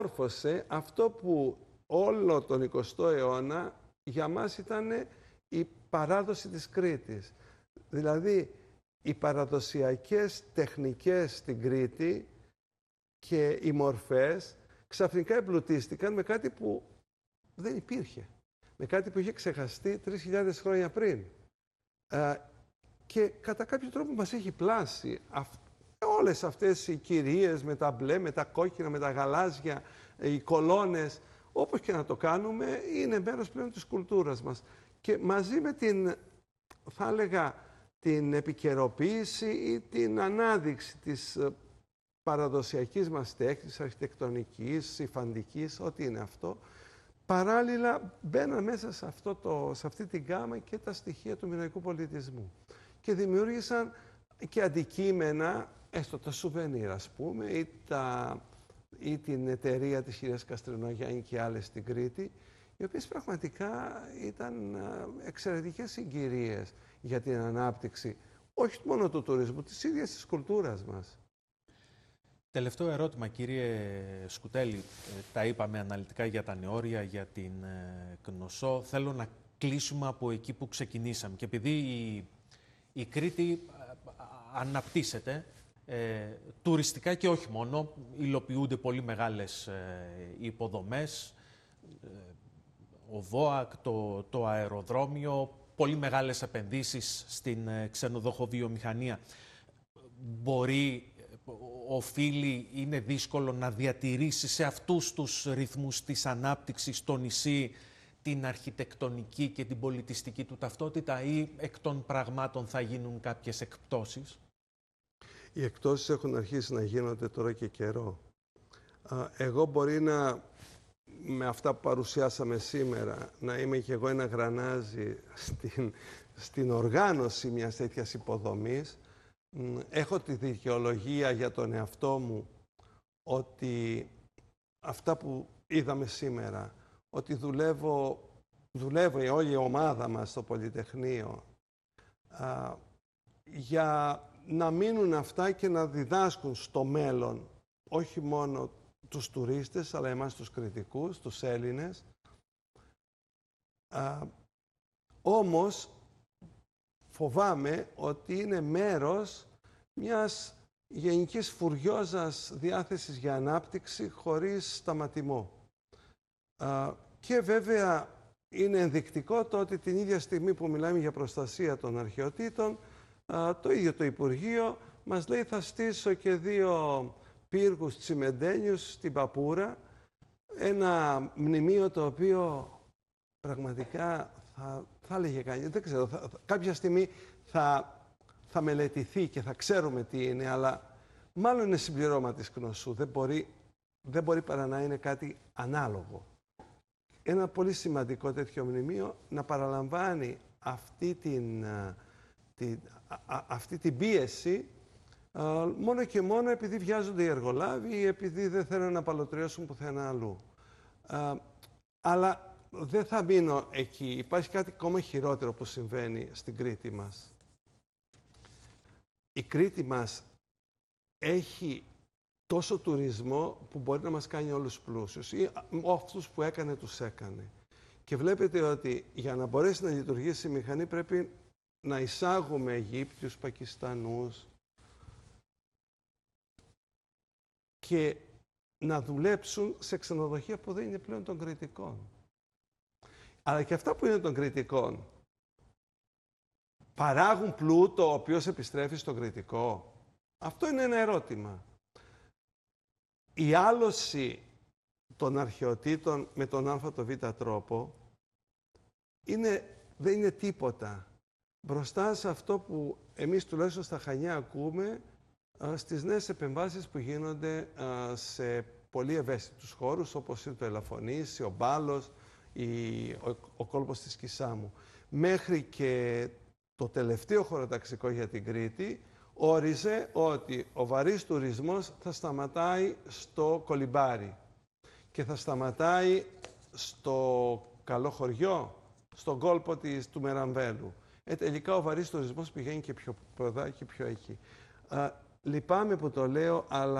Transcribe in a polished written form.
διαμόρφωσε αυτό που όλο τον 20ο αιώνα για μας ήταν η παράδοση της Κρήτης. Δηλαδή, οι παραδοσιακές τεχνικές στην Κρήτη και οι μορφές ξαφνικά εμπλουτίστηκαν με κάτι που δεν υπήρχε. Με κάτι που είχε ξεχαστεί 3.000 χρόνια πριν. Και κατά κάποιο τρόπο μας έχει πλάσει. Όλες αυτές οι κυρίες με τα μπλε, με τα κόκκινα, με τα γαλάζια, οι κολόνες, όπως και να το κάνουμε, είναι μέρος πλέον της κουλτούρας μας. Και μαζί με την, θα έλεγα, την επικαιροποίηση ή την ανάδειξη της παραδοσιακής μας τέχνης, αρχιτεκτονικής, υφαντικής, ό,τι είναι αυτό, παράλληλα μπαίναν μέσα σε αυτή την γάμα και τα στοιχεία του μinoϊκού πολιτισμού. Και δημιούργησαν και αντικείμενα, έστω τα σουβενίρ, ας πούμε, ή την εταιρεία της κυρίας Καστρινογιάννη και άλλες στην Κρήτη, οι οποίες πραγματικά ήταν εξαιρετικές συγκυρίες για την ανάπτυξη, όχι μόνο του τουρισμού, της ίδιας της κουλτούρας μας. Τελευταίο ερώτημα, κύριε Σκουτέλη. Τα είπαμε αναλυτικά για τα νεόρια, για την Κνωσό. Θέλω να κλείσουμε από εκεί που ξεκινήσαμε. Και επειδή η Κρήτη αναπτύσσεται τουριστικά και όχι μόνο, υλοποιούνται πολύ μεγάλες υποδομές, ο ΒΟΑΚ, το αεροδρόμιο, πολύ μεγάλες επενδύσεις στην ξενοδοχοβιομηχανία. Οφείλει, είναι δύσκολο να διατηρήσει σε αυτούς τους ρυθμούς της ανάπτυξης το νησί την αρχιτεκτονική και την πολιτιστική του ταυτότητα, ή εκ των πραγμάτων θα γίνουν κάποιες εκπτώσεις? Οι εκπτώσεις έχουν αρχίσει να γίνονται τώρα και καιρό. Εγώ μπορεί να, με αυτά που παρουσιάσαμε σήμερα, να είμαι και εγώ ένα γρανάζι στην οργάνωση μιας τέτοιας υποδομής. Έχω τη δικαιολογία για τον εαυτό μου ότι αυτά που είδαμε σήμερα, ότι δουλεύω όλη η ομάδα μας στο Πολυτεχνείο για να μείνουν αυτά και να διδάσκουν στο μέλλον όχι μόνο τους τουρίστες, αλλά εμάς τους κριτικούς, τους Έλληνες. Όμως φοβάμαι ότι είναι μέρος μιας γενικής φουριόζας διάθεσης για ανάπτυξη χωρίς σταματημό. Και βέβαια είναι ενδεικτικό το ότι την ίδια στιγμή που μιλάμε για προστασία των αρχαιοτήτων, το ίδιο το Υπουργείο μας λέει θα στήσω και 2 πύργους τσιμεντένιους στην Παπούρα, ένα μνημείο το οποίο πραγματικά θα έλεγε κανείς, δεν ξέρω, κάποια στιγμή θα μελετηθεί και θα ξέρουμε τι είναι, αλλά μάλλον είναι συμπληρώμα της Κνωσού. Δεν μπορεί παρά να είναι κάτι ανάλογο. Ένα πολύ σημαντικό τέτοιο μνημείο να παραλαμβάνει αυτή την πίεση μόνο και μόνο επειδή βιάζονται οι εργολάβοι ή επειδή δεν θέλουν να παλωτριώσουν πουθενά αλλού. Αλλά δεν θα μείνω εκεί. Υπάρχει κάτι ακόμα χειρότερο που συμβαίνει στην Κρήτη μας. Η Κρήτη μας έχει τόσο τουρισμό που μπορεί να μας κάνει όλους πλούσιους. Ή αυτούς που έκανε, τους έκανε. Και βλέπετε ότι για να μπορέσει να λειτουργήσει η μηχανή πρέπει να εισάγουμε Αιγύπτιους, Πακιστανούς και να δουλέψουν σε ξενοδοχεία που δεν είναι πλέον των κριτικών. Αλλά και αυτά που είναι των κριτικών παράγουν πλούτο ο οποίος επιστρέφει στον κριτικό. Αυτό είναι ένα ερώτημα. Η άλωση των αρχαιοτήτων με τον α το β τρόπο δεν είναι τίποτα μπροστά σε αυτό που εμείς τουλάχιστον στα Χανιά ακούμε στις νέες επεμβάσεις που γίνονται σε πολύ ευαίσθητους χώρους όπως είναι το Ελαφωνήσι, ο Μπάλος, ο κόλπος της Κισάμου. Μέχρι και το τελευταίο χωροταξικό για την Κρήτη όριζε ότι ο βαρύς τουρισμός θα σταματάει στο Κολυμπάρι και θα σταματάει στο Καλό Χωριό, στον κόλπο του Μεραμβέλου. Τελικά ο βαρύς τουρισμός πηγαίνει και πιο ποδά και πιο εκεί. Λυπάμαι που το λέω, αλλά